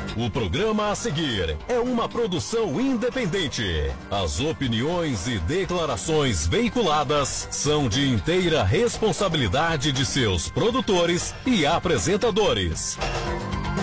O programa a seguir é uma produção independente. As opiniões e declarações veiculadas são de inteira responsabilidade de seus produtores e apresentadores.